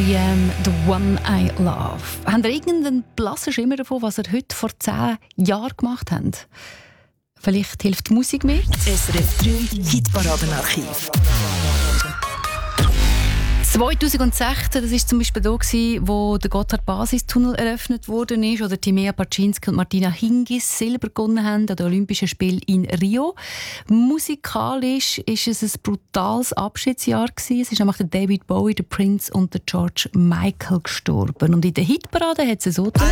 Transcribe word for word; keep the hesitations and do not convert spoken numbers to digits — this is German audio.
R E M, «The One I Love». Habt ihr irgendeinen blassen Schimmer davon, was ihr heute vor zehn Jahren gemacht habt? Vielleicht hilft die Musik mit? S R F drei Hitparadenarchiv. zweitausendsechzehn, das war zum Beispiel da, wo der Gotthard-Basistunnel eröffnet wurde, oder Timea Baczynski und Martina Hingis Silber gewonnen haben an den Olympischen Spielen in Rio. Musikalisch war es ein brutales Abschiedsjahr. Es ist nämlich der David Bowie, der Prince und der George Michael gestorben. Und in der Hitparade hat es so getan.